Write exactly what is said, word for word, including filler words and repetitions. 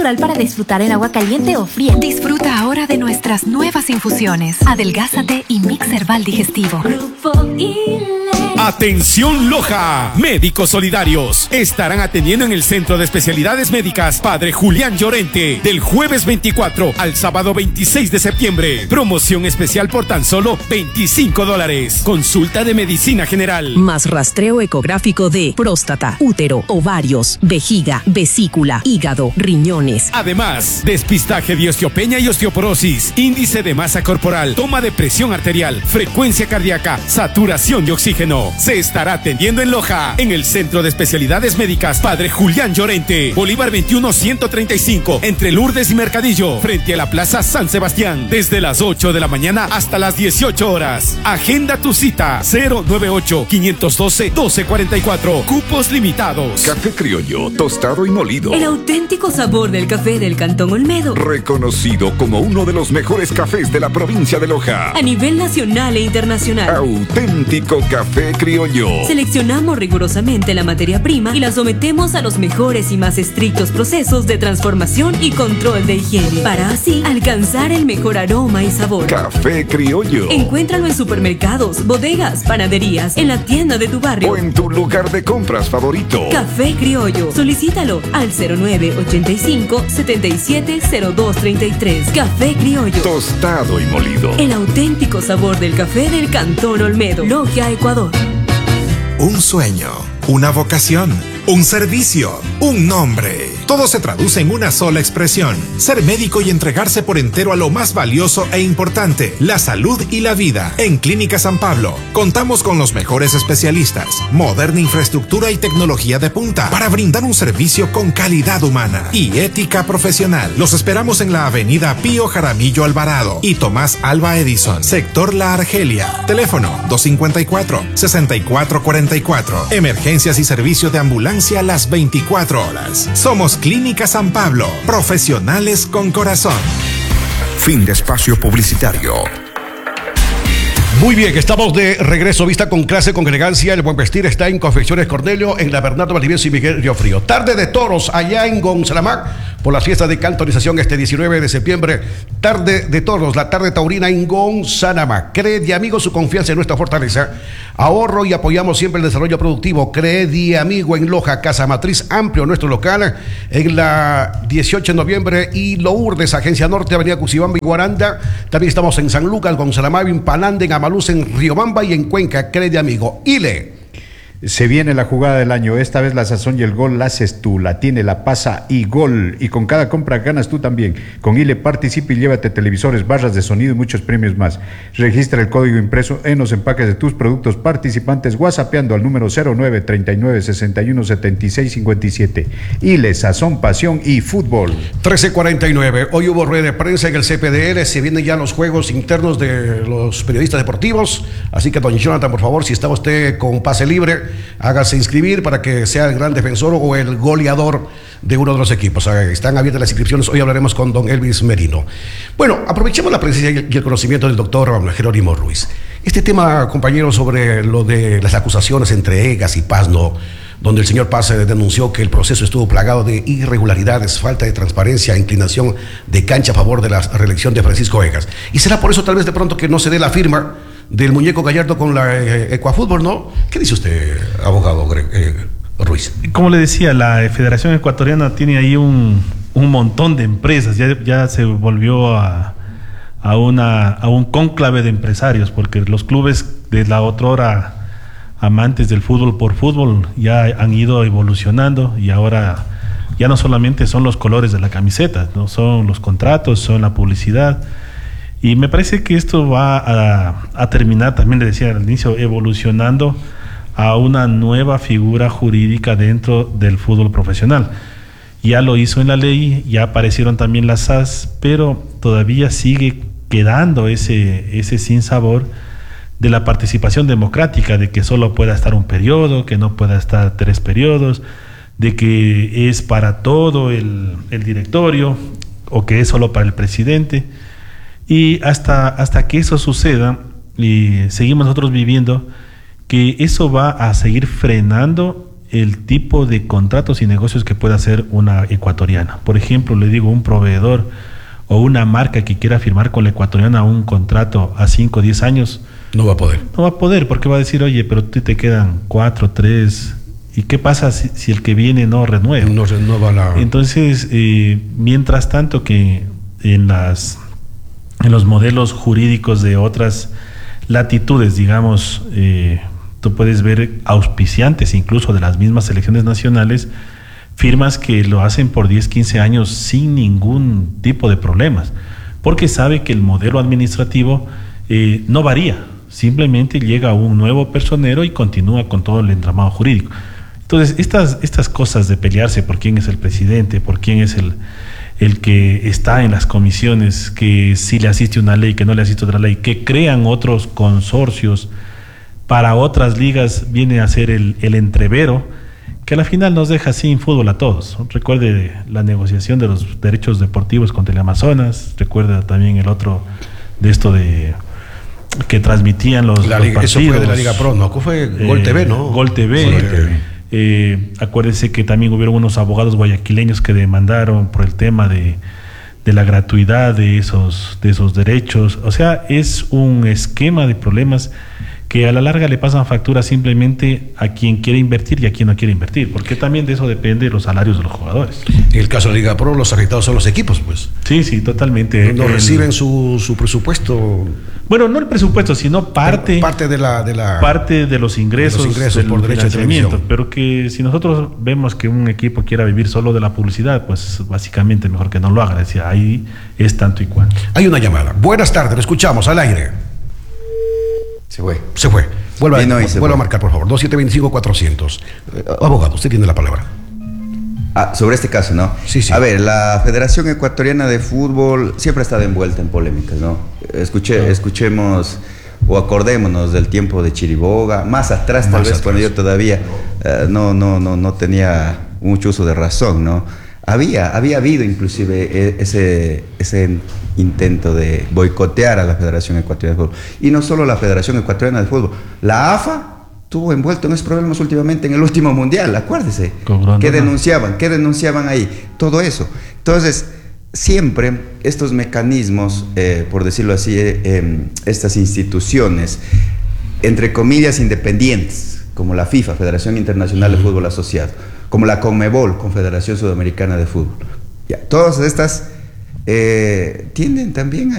natural para disfrutar en agua caliente o fría. Disfruta ahora de nuestras nuevas infusiones. Adelgázate y Mix Herbal Digestivo. Grupo ILE. Atención Loja, médicos solidarios estarán atendiendo en el Centro de Especialidades Médicas Padre Julián Llorente del jueves veinticuatro al sábado veintiséis de septiembre. Promoción especial por tan solo veinticinco dólares. Consulta de medicina general. Más rastreo ecográfico de próstata, útero, ovarios, vejiga, vesícula, hígado, riñones. Además, despistaje de osteopenia y osteoporosis, índice de masa corporal, toma de presión arterial, frecuencia cardíaca, saturación de oxígeno. Se estará atendiendo en Loja, en el Centro de Especialidades Médicas Padre Julián Llorente, Bolívar veintiuno ciento treinta y cinco, entre Lourdes y Mercadillo, frente a la Plaza San Sebastián, desde las ocho de la mañana hasta las dieciocho horas. Agenda tu cita cero nueve ocho, cinco uno dos, uno dos cuatro cuatro. Cupos limitados. Café criollo, tostado y molido. El auténtico sabor del café del Cantón Olmedo. Reconocido como uno de los mejores cafés de la provincia de Loja. A nivel nacional e internacional. Auténtico café criollo. Seleccionamos rigurosamente la materia prima y la sometemos a los mejores y más estrictos procesos de transformación y control de higiene, para así alcanzar el mejor aroma y sabor. Café criollo. Encuéntralo en supermercados, bodegas, panaderías, en la tienda de tu barrio o en tu lugar de compras favorito. Café criollo. Solicítalo al cero nueve ochenta y cinco, setenta y siete, cero dos treinta y tres. Café criollo. Tostado y molido. El auténtico sabor del café del Cantón Olmedo. Logia, Ecuador. Un sueño, una vocación, un servicio, un nombre. Todo se traduce en una sola expresión: ser médico y entregarse por entero a lo más valioso e importante, la salud y la vida. En Clínica San Pablo contamos con los mejores especialistas, moderna infraestructura y tecnología de punta para brindar un servicio con calidad humana y ética profesional. Los esperamos en la avenida Pío Jaramillo Alvarado y Tomás Alba Edison, sector La Argelia. Teléfono dos cinco cuatro, seis cuatro cuatro cuatro. Emergencias y servicio de ambulancia las veinticuatro horas. Somos Clínica San Pablo, profesionales con corazón. Fin de espacio publicitario. Muy bien, estamos de regreso. Vista con clase, con elegancia. El buen vestir está en Confecciones Cornelio, en la Bernardo Valdivieso y Miguel Riofrío. Tarde de toros allá en Gonzalamac, por las fiestas de cantonización este diecinueve de septiembre. Tarde de toros, la tarde taurina en Gonzalamac. Credi, amigo, su confianza en nuestra fortaleza. Ahorro y apoyamos siempre el desarrollo productivo. Credi, amigo, en Loja, Casa Matriz, amplio nuestro local, en la dieciocho de noviembre y Lourdes, Agencia Norte, Avenida Cucibamba y Guaranda. También estamos en San Lucas, Gonzalamac, en Panande, en Amaluz, en Riobamba y en Cuenca. Credi, amigo. ILE. Se viene la jugada del año. Esta vez la sazón y el gol la haces tú, la tiene, la pasa y gol. Y con cada compra ganas tú también. Con ILE participa y llévate televisores, barras de sonido y muchos premios más. Registra el código impreso en los empaques de tus productos participantes whatsappeando al número cero nueve treinta y nueve sesenta y uno setenta y seis cincuenta y siete. ILE, sazón, pasión y fútbol. trece cuarenta y nueve. Hoy hubo rueda de prensa en el C P D L. Se vienen ya los juegos internos de los periodistas deportivos. Así que, don Jonathan, por favor, si está usted con pase libre, hágase inscribir para que sea el gran defensor o el goleador de uno de los equipos. Están abiertas las inscripciones. Hoy hablaremos con don Elvis Merino. Bueno, aprovechemos la presencia y el conocimiento del doctor Jerónimo Ruiz. Este tema, compañero, sobre lo de las acusaciones entre Egas y Pazno, donde el señor Paz denunció que el proceso estuvo plagado de irregularidades, falta de transparencia, inclinación de cancha a favor de la reelección de Francisco Egas. Y será por eso tal vez de pronto que no se dé la firma del muñeco Gallardo con la eh, Ecuafútbol, ¿no? ¿Qué dice usted, abogado eh, Ruiz? Como le decía, la Federación Ecuatoriana tiene ahí un, un montón de empresas, ya, ya se volvió a, a, una, a un cónclave de empresarios, porque los clubes de la otrora amantes del fútbol por fútbol ya han ido evolucionando y ahora ya no solamente son los colores de la camiseta, no son los contratos, son la publicidad. Y me parece que esto va a, a terminar, también le decía al inicio, evolucionando a una nueva figura jurídica dentro del fútbol profesional. Ya lo hizo en la ley, ya aparecieron también las A S, pero todavía sigue quedando ese, ese sinsabor de la participación democrática, de que solo pueda estar un periodo, que no pueda estar tres periodos, de que es para todo el, el directorio o que es solo para el presidente. Y hasta, hasta que eso suceda, y seguimos nosotros viviendo, que eso va a seguir frenando el tipo de contratos y negocios que puede hacer una ecuatoriana. Por ejemplo, le digo, un proveedor o una marca que quiera firmar con la ecuatoriana un contrato a cinco o diez años, no va a poder. No va a poder, porque va a decir, oye, pero tú te quedan cuatro, tres, ¿y qué pasa si, si el que viene no renueva? No renueva la... Entonces, eh, mientras tanto que en las en los modelos jurídicos de otras latitudes, digamos, eh, tú puedes ver auspiciantes incluso de las mismas selecciones nacionales, firmas que lo hacen por diez, quince años sin ningún tipo de problemas, porque sabe que el modelo administrativo eh, no varía, simplemente llega un nuevo personero y continúa con todo el entramado jurídico. Entonces, estas, estas cosas de pelearse por quién es el presidente, por quién es el, el que está en las comisiones, que si le asiste una ley, que no le asiste otra ley, que crean otros consorcios para otras ligas, viene a ser el, el entrevero, que a la final nos deja sin fútbol a todos. Recuerde la negociación de los derechos deportivos con Teleamazonas, recuerda también el otro de esto de que transmitían los, la los Liga, partidos. Eso fue de la Liga Pro, ¿no? Fue eh, Gol T V, ¿no? Gol T V. Gol T V. Eh, acuérdese que también hubieron unos abogados guayaquileños que demandaron por el tema de, de la gratuidad de esos, de esos derechos. O sea, es un esquema de problemas que a la larga le pasan factura simplemente a quien quiere invertir y a quien no quiere invertir, porque también de eso depende los salarios de los jugadores. En el caso de la Liga Pro, los afectados son los equipos, pues. Sí, sí, totalmente. No el, reciben su, su presupuesto. Bueno, no el presupuesto, sino parte, parte de la, de la parte de los ingresos, de los ingresos del por derecho de televisión. Pero que si nosotros vemos que un equipo quiera vivir solo de la publicidad, pues básicamente mejor que no lo haga. Decía, ahí es tanto y cuanto. Hay una llamada. Buenas tardes, lo escuchamos al aire. Se fue. Se fue. Vuelva, no, a, se vuelva a marcar, por favor. dos siete dos cinco cuatrocientos. Eh, abogado, usted tiene la palabra. Ah, sobre este caso, ¿no? Sí, sí. A ver, la Federación Ecuatoriana de Fútbol siempre ha estado envuelta en polémicas, ¿no? Escuché, no. Escuchemos o acordémonos del tiempo de Chiriboga, más atrás, tal más vez atrás. Cuando yo todavía uh, no, no, no, no tenía mucho uso de razón, ¿no? Había, había habido inclusive ese, ese intento de boicotear a la Federación Ecuatoriana de Fútbol. Y no solo la Federación Ecuatoriana de Fútbol, la A F A estuvo envuelto en esos problemas últimamente en el último mundial, acuérdese. ¿Qué denunciaban? ¿Qué denunciaban ahí? Todo eso. Entonces, siempre estos mecanismos, eh, por decirlo así, eh, eh, estas instituciones, entre comillas, independientes, como la FIFA, Federación Internacional de Fútbol Asociado, como la CONMEBOL, Confederación Sudamericana de Fútbol, ya, todas estas eh, tienden también a